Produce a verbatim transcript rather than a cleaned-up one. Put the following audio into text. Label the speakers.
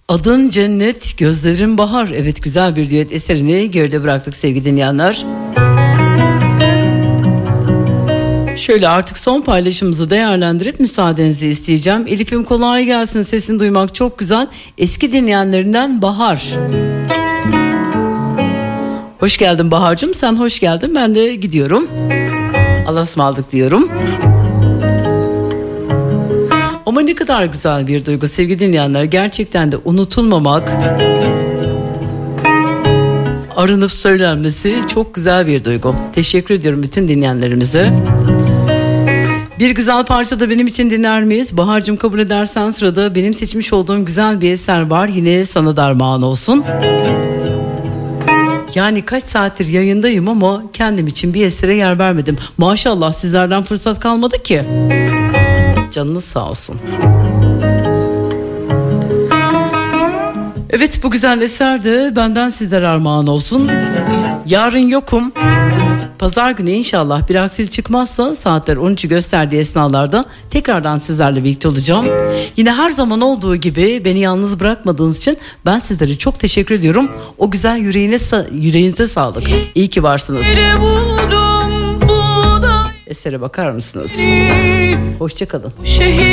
Speaker 1: Adın cennet, gözlerin bahar. Evet, güzel bir düet eserini geride bıraktık sevgili dinleyenler. Şöyle artık son paylaşımımızı değerlendirip müsaadenizi isteyeceğim. Elif'im kolay gelsin, sesini duymak çok güzel. Eski dinleyenlerinden Bahar. Hoş geldin Bahar'cığım, sen hoş geldin, ben de gidiyorum. Allah'a ısmarladık diyorum. Ama ne kadar güzel bir duygu sevgili dinleyenler. Gerçekten de unutulmamak, aranıp söylenmesi çok güzel bir duygu. Teşekkür ediyorum bütün dinleyenlerimize. Bir güzel parça da benim için dinler miyiz? Bahar'cığım kabul edersen sırada benim seçmiş olduğum güzel bir eser var. Yine sana da armağan olsun. Yani kaç saattir yayındayım ama kendim için bir esere yer vermedim. Maşallah sizlerden fırsat kalmadı ki. Canınız sağ olsun. Evet, bu güzel eser de benden sizlere armağan olsun. Yarın yokum. Pazar günü inşallah bir aksilik çıkmazsa saatler on üçü gösterdiği esnalarda tekrardan sizlerle birlikte olacağım. Yine her zaman olduğu gibi beni yalnız bırakmadığınız için ben sizlere çok teşekkür ediyorum. O güzel yüreğine, yüreğinize sağlık. İyi ki varsınız. Esere bakar mısınız? Hoşça kalın.